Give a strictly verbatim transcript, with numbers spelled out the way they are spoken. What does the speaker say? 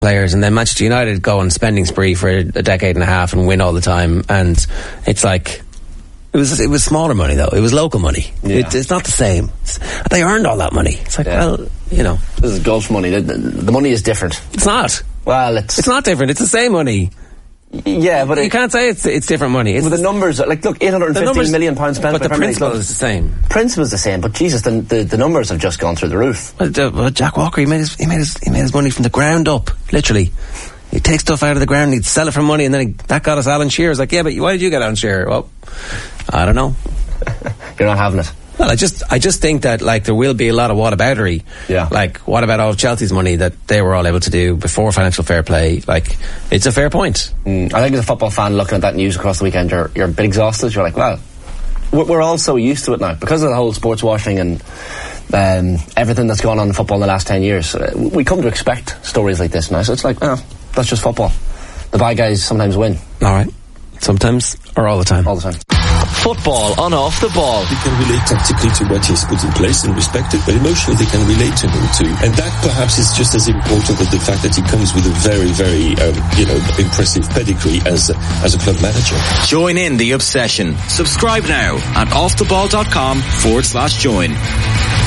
players, and then Manchester United go on spending spree for a decade and a half and win all the time, and it's like it was it was smaller money though. It was local money. Yeah. It, it's not the same. It's, they earned all that money. It's like, yeah. well, you know, this is Gulf money. The, the, the money is different. It's not. Well, it's it's not different. It's the same money. Yeah, but you it, can't say it's it's different money. It's well, the numbers, like, look, eight hundred fifty million pounds spent, but the principle is the same. Principle is the same, but Jesus, the, the the numbers have just gone through the roof. Well, uh, well, Jack Walker, he made his he made his he made his money from the ground up, literally. He takes stuff out of the ground, he'd sell it for money, and then he, that got us Alan Shearer. It's like, yeah, but why did you get Alan Shearer? Well, I don't know. You're not having it. Well, I just, I just think that, like, there will be a lot of whataboutery. Yeah. Like, what about all of Chelsea's money that they were all able to do before financial fair play? Like, it's a fair point. Mm, I think as a football fan looking at that news across the weekend, you're, you're a bit exhausted. You're like, well, we're all so used to it now because of the whole sports washing and um, everything that's gone on in football in the last ten years. Uh, we come to expect stories like this now. So it's like, oh, that's just football. The bad guys sometimes win. All right. Sometimes or all the time? All the time. Football on Off the Ball. They can relate tactically to what he's put in place and respect it, but emotionally they can relate to him too. And that perhaps is just as important as the fact that he comes with a very, very, um, you know, impressive pedigree as, as a club manager. Join in the obsession. Subscribe now at offtheball.com forward slash join.